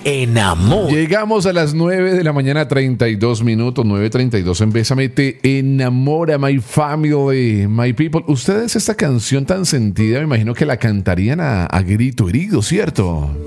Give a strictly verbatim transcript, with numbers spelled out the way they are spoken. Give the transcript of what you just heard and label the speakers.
Speaker 1: enamora.
Speaker 2: Llegamos a las nueve de la mañana, treinta y dos minutos, nueve treinta y dos en Bésame Te Enamora, my family, my people. Ustedes esta canción tan sentida, me imagino que la cantarían a, a grito herido, ¿cierto?